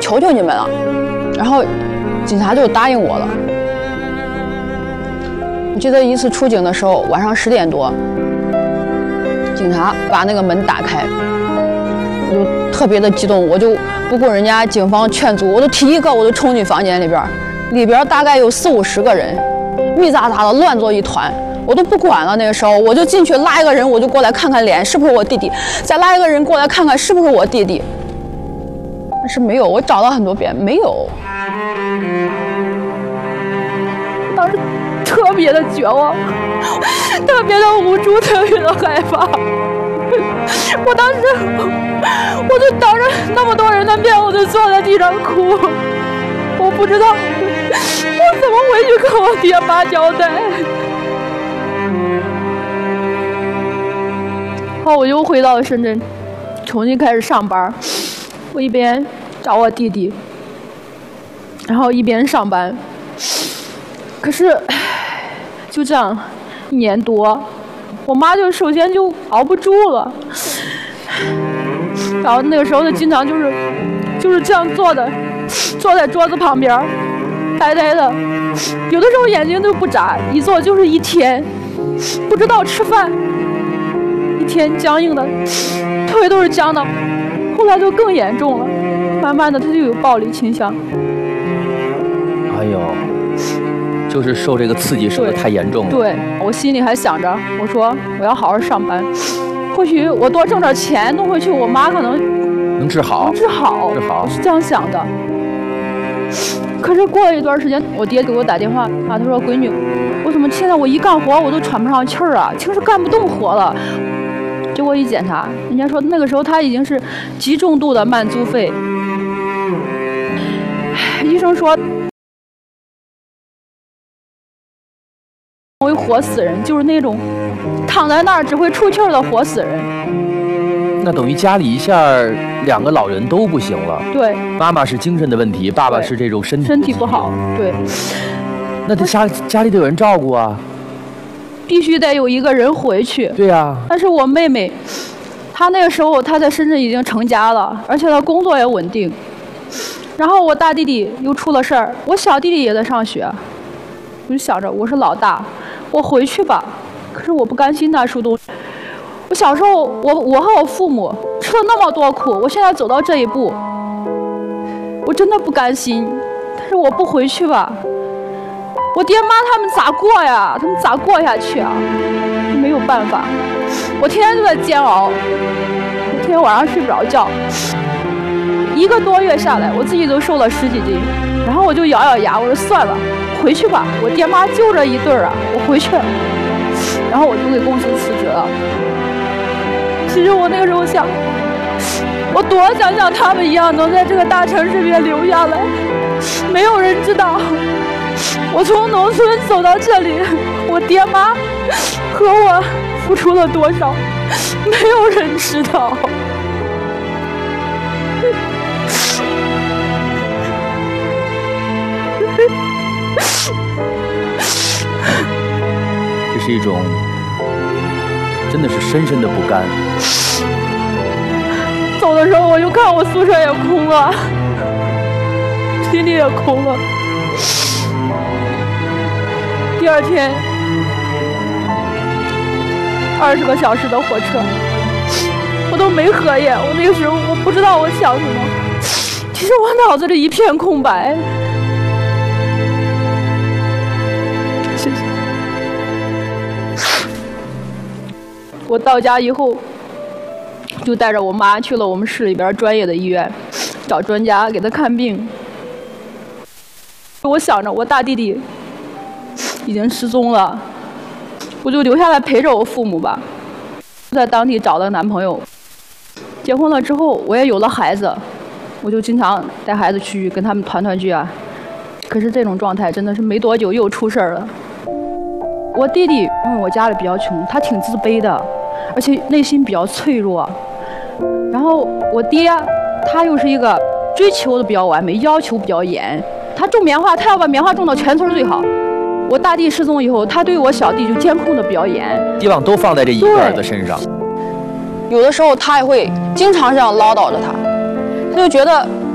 求求你们了。然后警察就答应我了。我记得一次出警的时候，晚上10点多，警察把那个门打开，我就特别的激动，我就不顾人家警方劝阻，我就提一个我就冲进房间里边，里边大概有40、50个人，密匝匝的乱作一团，我都不管了。那个时候我就进去拉一个人，我就过来看看脸是不是我弟弟，再拉一个人过来看看是不是我弟弟，但是没有，我找了很多遍没有。当时特别的绝望，特别的无助，特别的害怕。我当时我就当着那么多人的面，我就坐在地上哭，我不知道我怎么回去跟我爹妈交代。后我又回到了深圳，重新开始上班。我一边找我弟弟，然后一边上班。可是就这样1年多，我妈就首先就熬不住了，然后那个时候她经常就是这样坐在桌子旁边呆呆的，有的时候眼睛都不眨，一坐就是1天，不知道吃饭，一天僵硬的，腿都是僵的。后来就更严重了，慢慢的她就有暴力倾向。 哎呦，就是受这个刺激受得太严重了。 对，我心里还想着，我说我要好好上班，或许我多挣点钱弄回去，我妈可能能治好。 我是这样想的。可是过了一段时间，我爹给我打电话啊，他说：“闺女，我怎么现在我一干活我都喘不上气儿啊，就是干不动活了。”结果一检查，人家说那个时候他已经是极重度的慢阻肺，医生说为活死人，就是那种躺在那儿只会出气儿的活死人。 那等于家里一下2个老人都不行了。 对， 妈妈是精神的问题，爸爸是这种身体不好。对， 那他家里得有人照顾啊， 必须得有一个人回去。 对呀。 但是我妹妹，她那个时候她在深圳已经成家了，而且她工作也稳定。然后我大弟弟又出了事儿，我小弟弟也在上学，我就想着我是老大，我回去吧。可是我不甘心他输东西。我小时候，我和我父母吃了那么多苦，我现在走到这一步，我真的不甘心。但是我不回去吧，我爹妈他们咋过呀？他们咋过下去啊？没有办法，我天天都在煎熬，我天天晚上睡不着觉。1个多月下来，我自己都瘦了10几斤，然后我就咬咬牙，我说算了，回去吧。我爹妈就这一对儿啊，我回去了。然后我就给公司辞职了。其实我那个时候想，我多想像他们一样能在这个大城市里面留下来。没有人知道我从农村走到这里，我爹妈和我付出了多少，没有人知道。 这是一种真的是深深的不甘。 走的时候我就看我宿舍也空了，心里也空了。第2天20个小时的火车，我都没合眼。我那个时候我不知道我想什么，其实我脑子里一片空白。谢谢。我到家以后，就带着我妈去了我们市里边专业的医院，找专家给她看病。我想着我大弟弟已经失踪了，我就留下来陪着我父母吧。在当地找了个男朋友，结婚了之后我也有了孩子，我就经常带孩子去跟他们团团聚啊。可是这种状态真的是没多久又出事儿了。我弟弟因为我家里比较穷，他挺自卑的，而且内心比较脆弱。然后我爹他又是一个追求的比较完美，要求比较严。他种棉花，他要把棉花种到全村最好。我大弟失踪以后，他对我小弟就监控的比较严， 希望都放在这一个儿子身上。 有的时候他也会经常这样唠叨着他，他就觉得